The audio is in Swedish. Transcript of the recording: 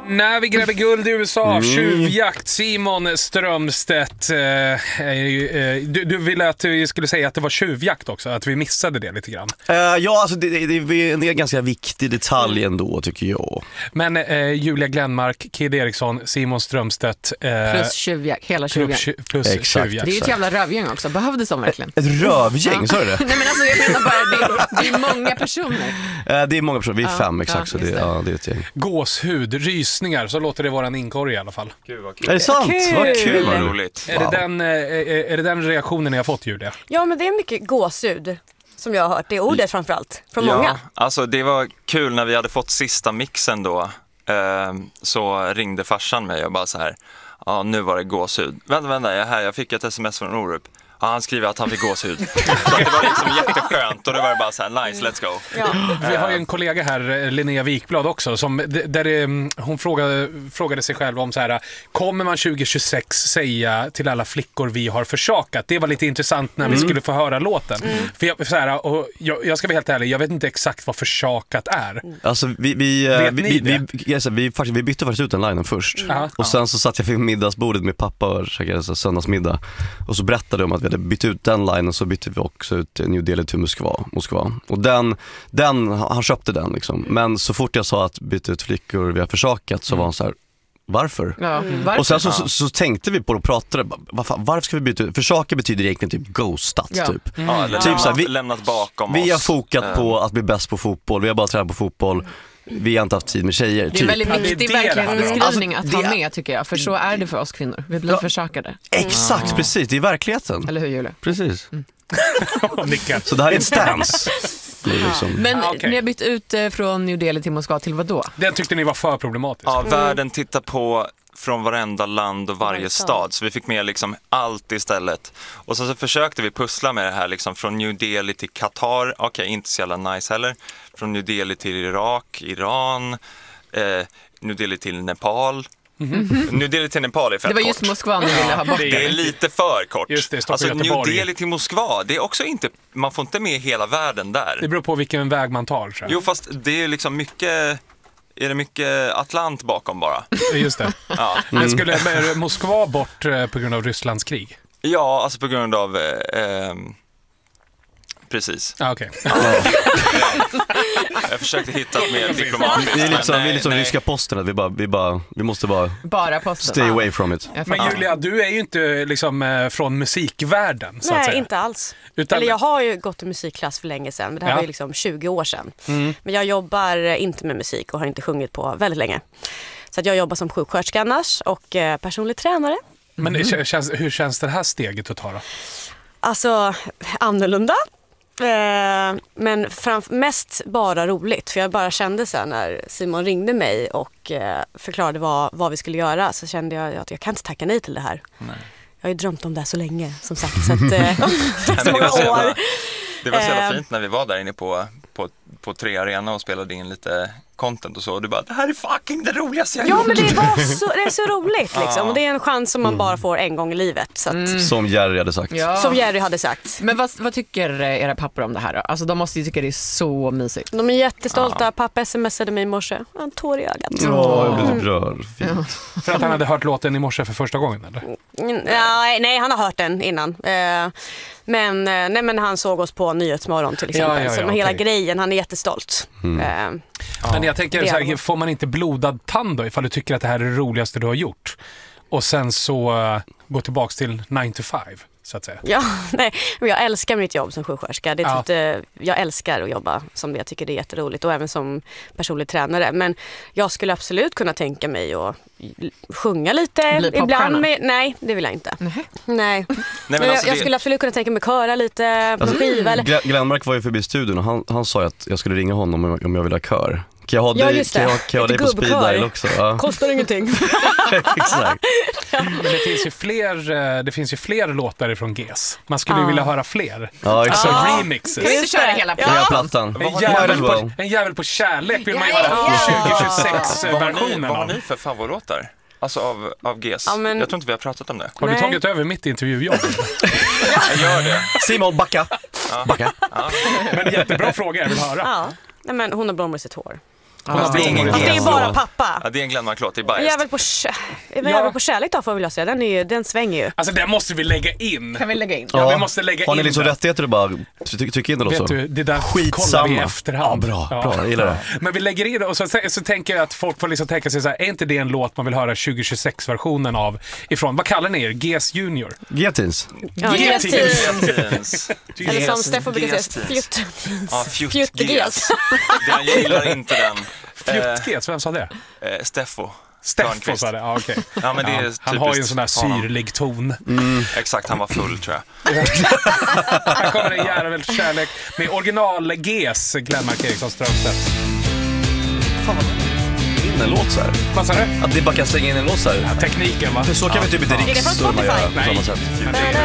När vi gräver guld i USA, tjuvjakt, Simon Strömstedt. Du ville att vi skulle säga att det var tjuvjakt också, att vi missade det lite grann. Ja, alltså det är en ganska viktig detalj ändå, tycker jag. Men Julia Glenmark, Kid Eriksson, Simon Strömstedt. Plus tjuvjakt, hela tjuvjakt. Plus Exakt, tjuvjakt. Det är ju ett jävla rövgäng också, behövdes de verkligen? Ett rövgäng, sa du det? Nej men alltså jag menar bara, det är många personer. Det är många personer, vi är 5 exakt, så det är ett gäng. Gåshud, rysningar, så låter det våran inkorg i alla fall. Gud vad kul. Är det sant? Vad kul, Vad vad roligt. Är det den reaktionen ni har fått, Julia? Ja, men det är mycket gåshud som jag har hört. Det är ordet framförallt, från många. Alltså det var kul när vi hade fått sista mixen då. Så ringde farsan mig och bara så här. Ja, nu var det gåshud. Vänta, jag fick ett sms från Orup. Ja, han skriver att han fick gåshud. Så det var liksom jätteskönt och det var bara så här, nice, let's go. Ja. Vi har ju en kollega här, Linnea Wikblad också, som, hon frågade sig själv om så här: kommer man 2026 säga till alla flickor vi har försakat? Det var lite intressant när vi skulle få höra låten. För jag ska vara helt ärlig, jag vet inte exakt vad försakat är. Alltså vi bytte faktiskt ut den linen först. Och sen så satt jag vid middagsbordet med pappa och käkade söndagsmiddag. Och så berättade de om att vi hade bytt ut den linen, så bytte vi också ut New Delhi till Moskva. Och han köpte den liksom. Men så fort jag sa att byta ut flickor vi har försakat, så var han så här: varför? Ja, varför? Och sen så tänkte vi på det och pratade, varför ska vi byta ut? Försaka betyder egentligen typ ghostat, typ. Ja, eller typ så här, lämnat bakom oss. Vi har fokat på att bli bäst på fotboll, vi har bara tränat på fotboll. Vi har inte haft tid med tjejer. Det är en väldigt viktig verklighetsbeskrivning att ha med, tycker jag. För så är det för oss kvinnor. Vi blir försakade. Exakt, precis. Det är verkligheten. Eller hur, Julia? Precis. Så det här är ett stance. Liksom. Men ni har bytt ut från New Delhi till Moskva till vad då? Den tyckte ni var för problematisk. Ja, världen tittar på från varenda land och varje stad. Så vi fick med liksom allt istället. Och så försökte vi pussla med det här liksom, från New Delhi till Qatar. Okej, inte så jävla nice heller. Från New Delhi till Irak, Iran, New Delhi till Nepal. New Delhi till Nepal är fett kort. Det var just Moskva ni ville ha bort. Det är lite för kort. Just det, alltså New Delhi till Moskva, det är också inte, man får inte med hela världen där. Det beror på vilken väg man tar, tror jag. Jo, fast det är liksom mycket. Är det mycket Atlant bakom bara? Just det. Ja. Men skulle Moskva bort på grund av Rysslands krig? Ja, alltså på grund av precis. Okej. Jag försökte hitta ett mer diplomatiskt. Vi är liksom ryska posten, att vi måste bara posten. stay away from it. Men Julia, du är ju inte liksom från musikvärlden, så att säga. Nej, inte alls. Utan... Eller jag har ju gått i musikklass för länge sedan, men det här var ju liksom 20 år sedan. Men jag jobbar inte med musik och har inte sjungit på väldigt länge. Så att jag jobbar som sjuksköterska annars och personlig tränare. Men hur känns det här steget att ta då? Alltså, annorlunda. Men mest bara roligt, för jag bara kände så här, när Simon ringde mig och förklarade vad vi skulle göra, så kände jag att jag kan inte tacka nej till det här. Nej. Jag har ju drömt om det här så länge, som sagt, så att, så många år. Det var så jävla fint när vi var där inne på 3 Arena och spelade in lite content och så, och du bara, det här är fucking det roligaste jag gjort. Ja, men det är så roligt liksom. Och det är en chans som man bara får en gång i livet, så att, som Jerry hade sagt. Ja. Som Jerry hade sagt. Men vad tycker era pappor om det här då? Alltså de måste ju tycka det är så mysigt. De är jättestolta. Pappa smsade mig i morse. En tår i ögat. Ja, jag blev rörd. Fint. För att han hade hört låten i morse för första gången, eller? Nej, han har hört den innan. Men han såg oss på Nyhetsmorgon till exempel. Så hela grejen, han är jättestolt. Men jag tänker så här, får man inte blodad tand då ifall du tycker att det här är det roligaste du har gjort? Och sen så gå tillbaks till 9 to 5, så att säga. Ja, nej, men jag älskar mitt jobb som sjuksköterska. Jag älskar att jobba som det. Jag tycker det är jätteroligt, och även som personlig tränare. Men jag skulle absolut kunna tänka mig att sjunga lite ibland. Nej, det vill jag inte. Nej. Men jag skulle absolut kunna tänka mig köra lite på skiva. Glenmark var ju förbi studion och han sa att jag skulle ringa honom om jag ville ha kör. Kan jag ha dig på speed dial också? Ja. Kostar ingenting. Exakt. Men det finns ju fler låtar ifrån GES. Man skulle ju vilja höra fler. Ja, exakt. Remixes. Kan vi inte köra hela plattan? En jävel på kärlek vill man göra 2026-versionen. Vad har ni för favoritlåtar? Alltså av GES. Ja, men... Jag tror inte vi har pratat om det. Har du tagit över mitt intervjujobb? Jag gör det. Simon, backa. Ja. Backa. Ja. Men jättebra fråga, jag vill höra. Ja. Nej, men hon har blommor i sitt hår. Det är bara pappa. Ja, det är en Glenmark-låt, det är biased. Jävel på kärlek då får vi väl säga. Den svänger ju. Alltså den måste vi lägga in. Kan vi lägga in? Ja, vi måste lägga in. Har ni liksom rättigheter att bara trycka in det också? Vet du, det där Skitsamma. kollar vi i efterhand. Ja, bra, jag gillar det. Men vi lägger in det och så tänker jag att folk får liksom tänka sig så här, är inte det en låt man vill höra 2026-versionen av ifrån? Vad kallar ni er? GS Junior? G-teens. Ja, G-teens. eller som Steffo brukar säga, Fjutt-GS. Jag gillar inte den. Fjutt-GS, vem sa det? Steffo sa det, ja okej. Ja, men det är han har ju en sån där syrlig ton. Exakt, han var full tror jag. Här kommer en jävla kärlek med original GS, Glenmark Eriksson Strömstedt. Fan vad in en låt så här. Vad sa du? Att det bara kan slänga in en låt så här. Ja, tekniken va? För så kan vi typ inte Är det från rikstorma Spotify? göra på samma sätt.